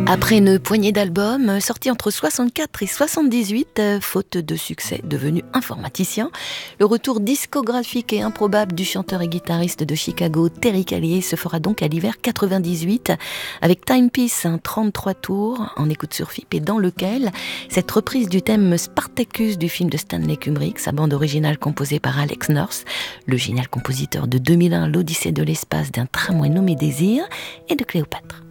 Après une poignée d'albums sortis entre 64 et 78, faute de succès, devenu informaticien, le retour discographique et improbable du chanteur et guitariste de Chicago, Terry Callier, se fera donc à l'hiver 98 avec Timepiece, un 33 tours en écoute sur FIP, et dans lequel cette reprise du thème Spartacus du film de Stanley Kubrick, sa bande originale composée par Alex North, le génial compositeur de 2001, L'Odyssée de l'espace, d'un tramway nommé Désir, et de Cléopâtre.